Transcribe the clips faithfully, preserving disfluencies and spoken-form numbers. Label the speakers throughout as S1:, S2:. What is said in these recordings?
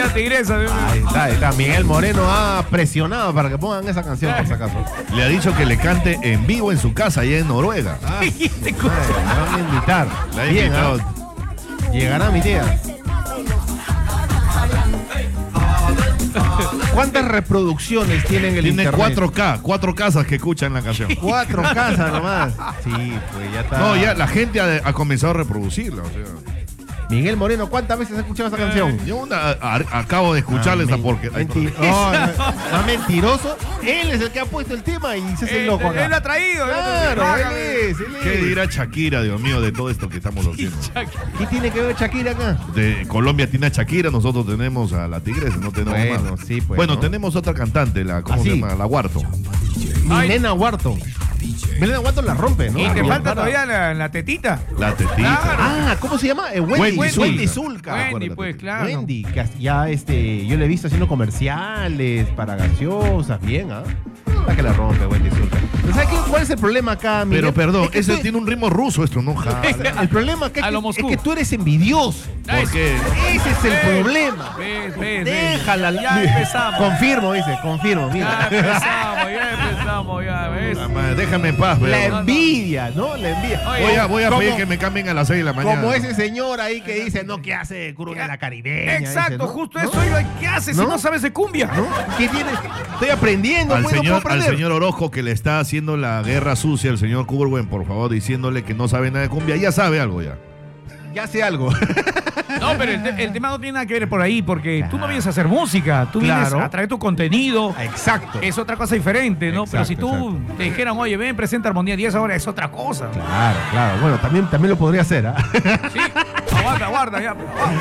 S1: Ya tigresa.
S2: Ahí está, ahí está. Miguel Moreno ha presionado para que pongan esa canción, por si acaso.
S3: Le ha dicho que le cante en vivo en su casa, allá en Noruega.
S2: Ah, ay, me van a invitar.
S3: La ha
S2: Bien,
S3: invitado.
S2: ¿ah? Llegará mi tía. ¿Cuántas reproducciones tienen el
S3: Tiene
S2: internet?
S3: cuatro K, cuatro casas que escuchan la canción.
S2: Cuatro casas nomás. Sí, pues ya está.
S3: No, ya la gente ha, ha comenzado a reproducirla. O sea.
S2: Miguel Moreno, ¿cuántas veces has escuchado esa canción?
S3: Yo una, a- acabo de escucharle
S2: Ah,
S3: esa
S2: men-
S3: porque. ay,
S2: menti- no, no, no, mentiroso. Él es el que ha puesto el tema y se hace el
S1: Él,
S2: loco acá.
S1: él ha traído.
S2: Claro,
S1: él,
S2: él es, él es.
S3: ¿Qué dirá Shakira, Dios mío, de todo esto que estamos haciendo?
S2: ¿Qué tiene que ver Shakira acá?
S3: De Colombia tiene a Shakira, nosotros tenemos a la Tigresa, no tenemos
S2: Bueno,
S3: más.
S2: sí, pues,
S3: bueno,
S2: ¿no?
S3: tenemos otra cantante, la, ¿cómo
S2: ¿Ah,
S3: se
S2: sí?
S3: llama? La Huarto.
S2: Milena Wharton. Milena Wharton la rompe, ¿no?
S1: Y te
S2: La
S1: falta
S2: para.
S1: todavía la, la tetita.
S3: La Tetita.
S1: Claro.
S2: Ah, ¿cómo se llama? Eh, Wendy,
S3: Wendy
S2: Wendy,
S3: Zulka.
S2: Zulka.
S1: Wendy,
S3: acuérdate.
S1: pues, claro.
S2: Wendy, que ya este, yo le he visto haciendo comerciales para gaseosas, bien, ¿ah? La que la rompe, Wendy Zulka. Pero ¿sabes qué? ¿Cuál es el problema acá, Miguel?
S3: Pero perdón,
S2: Es que
S3: ese
S2: tú-
S3: tiene un ritmo ruso, esto no jala.
S2: El problema acá
S1: A
S2: es
S1: lo
S2: que,
S1: Moscú.
S2: es que tú eres envidioso.
S3: ¿Por qué?
S2: Ese es el
S1: Ves,
S2: problema.
S1: ves, ves, ves.
S2: Déjala.
S1: Ya empezamos.
S2: Confirmo, dice, confirmo,
S1: Ya
S2: mira.
S1: empezamos, ya empezamos, ya ves.
S3: La madre, déjame en paz,
S2: La
S3: pero.
S2: envidia, ¿no? La envidia.
S1: Oye,
S3: Voy a, voy a
S2: como-
S3: pedir que me cambien a las seis de la mañana.
S2: Como ese señor ahí que dice, no, ¿qué hace Cruz de la Caribeña?
S1: Exacto,
S2: Dice, ¿no?
S1: justo
S2: ¿No?
S1: eso. Oiga, ¿qué haces si
S2: ¿No?
S1: no sabes de cumbia?
S2: ¿No? ¿Qué tienes? Estoy aprendiendo,
S3: Al
S2: pues, no
S3: señor,
S2: puedo
S3: al
S2: aprender.
S3: señor Orozco que le está haciendo la guerra sucia, el señor Kuberwen, por favor, diciéndole que no sabe nada de cumbia. Ya sabe algo ya.
S2: Ya sé algo.
S1: No, pero el, te- el tema no tiene nada que ver por ahí, porque tú no vienes a hacer música, tú vienes
S2: Claro.
S1: a traer tu contenido.
S2: Exacto.
S1: Es otra cosa diferente, ¿no? Pero si tú
S2: Exacto,
S1: te dijeran, oye, ven, presenta Armonía diez ahora, es otra cosa.
S2: Claro, claro. Bueno, también, también lo podría hacer, ¿ah?
S1: Sí, aguarda, aguarda, ya.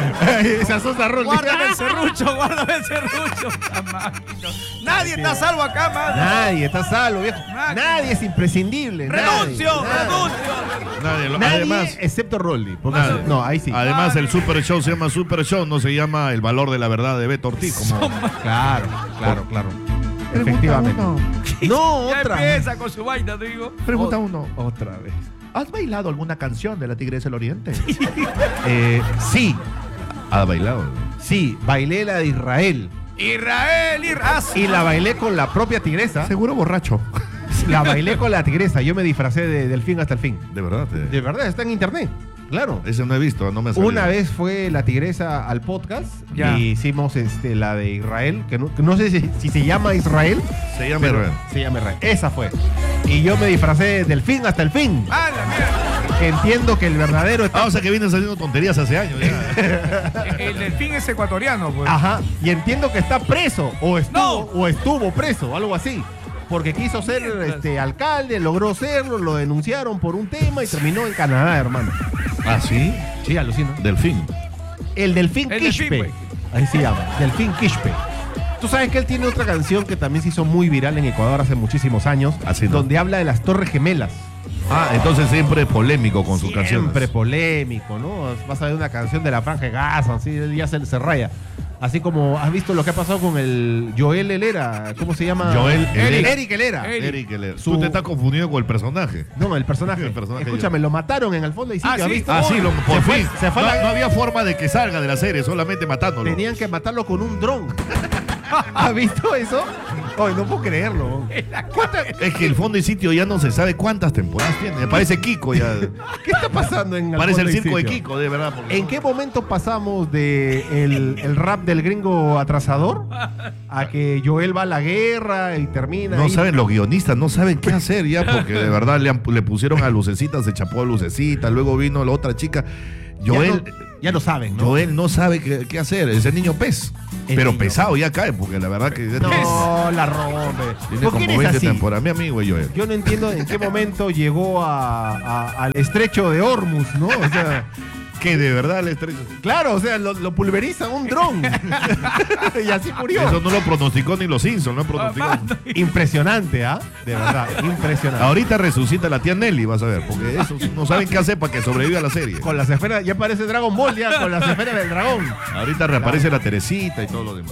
S2: Esa sosa roll.
S1: Guárdame el serrucho, guárdame el serrucho. La máquina. Nadie está a salvo acá, mano.
S2: Nadie está salvo, viejo.
S1: Nadie.
S2: Nadie es imprescindible.
S1: Renuncio,
S2: nadie,
S1: renuncio.
S3: Nadie, lo-
S2: Nadie,
S3: además,
S2: excepto Rolly. Porque
S3: Nadie.
S2: no, ahí sí.
S3: además, el Super Show se llama Super Show, no se llama El Valor de la Verdad de Beto Ortiz. Como...
S2: Claro, claro, claro. Efectivamente. No,
S1: Ya
S2: otra.
S1: empieza con su vaina, te digo.
S3: Pregunta uno.
S2: Otra vez.
S3: ¿Has bailado alguna canción de la Tigresa del Oriente?
S2: Eh, sí,
S3: ¿Ha bailado?
S2: sí, bailé la de Israel.
S1: Israel, Israel.
S2: Y la bailé con la propia tigresa.
S3: Seguro borracho.
S2: La bailé con la tigresa. Yo me disfracé de delfín hasta el fin.
S3: De verdad. te-
S2: De verdad, está en internet. Claro.
S3: Ese no he visto, no me ha salido.
S2: Una vez fue la tigresa al podcast
S1: Ya.
S2: y hicimos este, la de Israel, que no, que no sé si, si se llama Israel.
S3: Se llama
S2: pero
S3: Israel.
S2: Se llama Israel. Esa fue. Y yo me disfracé del fin hasta el fin.
S1: Ah, la mierda.
S2: Entiendo que el verdadero está...
S3: Ah, o sea que vienes haciendo tonterías hace años ya.
S1: El delfín es ecuatoriano, pues.
S2: Ajá. Y entiendo que está preso o estuvo,
S1: No.
S2: o estuvo preso, algo así. Porque quiso ser
S1: Mierdas.
S2: este, alcalde, logró serlo, lo denunciaron por un tema y terminó en Canadá, hermano.
S3: ¿Ah, sí?
S2: Sí, alucino.
S3: Delfín.
S2: El Delfín
S1: El
S2: Quispe.
S1: delfín, güey.
S2: Ahí se llama. Delfín Quispe. Tú sabes que él tiene otra canción que también se hizo muy viral en Ecuador hace muchísimos años,
S3: Así, ¿no?
S2: donde habla de las Torres Gemelas.
S3: Ah, entonces siempre polémico con sus canciones.
S2: Siempre polémico, ¿no? Vas a ver una canción de la Franja de Gaza, así él ya se, se raya. Así como has visto lo que ha pasado con el Joel Helera, ¿cómo se llama?
S3: Joel
S2: Eric,
S3: Helera.
S2: Eric Helera.
S1: Eric.
S3: Eric Heller.
S2: Su-
S3: Tú te estás confundiendo con el personaje.
S2: No, el personaje.
S3: El personaje
S2: Escúchame, lo mataron en el fondo y sí,
S1: Ah,
S2: ¿has
S1: sí.
S2: visto?
S3: Ah, sí, lo, por
S2: se fue,
S3: fin.
S2: se fue
S3: no,
S2: la-
S3: no había forma de que salga de la serie, solamente matándolo.
S2: Tenían que matarlo con un dron. ¿Has visto eso? Ay, no puedo creerlo. ¿Cuánta-
S3: Es que el fondo y sitio ya no se sabe cuántas temporadas tiene. Me parece Kiko ya.
S2: ¿Qué está pasando en
S3: Parece
S2: Fondo
S3: el
S2: y
S3: circo de
S2: Sitio?
S3: Kiko, de verdad. porque
S2: ¿En
S3: no-
S2: qué momento pasamos de el, el rap del gringo atrasador a que Joel va a la guerra y termina
S3: No
S2: ahí?
S3: saben, los guionistas no saben qué hacer ya, porque de verdad le, han- le pusieron a Lucecita, se chapó a Lucecita, luego vino la otra chica.
S2: Ya
S3: Joel,
S2: no, ya lo saben, ¿no?
S3: Joel no sabe qué, qué hacer, ese niño pez.
S2: El
S3: pero
S2: niño.
S3: pesado ya cae, porque la verdad que
S2: No, la rompe.
S3: tiene
S2: ¿Por qué
S3: como
S2: eres
S3: veinte
S2: así?
S3: temporadas. Mi amigo Joel.
S2: Yo no entiendo en qué momento llegó a- a- al estrecho de Hormuz, ¿no? O sea,
S3: Que de verdad le estrella.
S2: claro, o sea, lo, lo pulveriza un dron. Y así murió.
S3: Eso no lo pronosticó ni los Simpsons, no
S1: Ah,
S3: pronosticó.
S1: mano.
S2: Impresionante, ¿ah? De verdad, impresionante.
S3: Ahorita resucita la tía Nelly, vas a ver, porque eso no saben qué hacer para que sobreviva la serie.
S2: Con las esferas, ya parece Dragon Ball, ya con las esferas del dragón.
S3: Ahorita reaparece la Teresita y todo lo demás.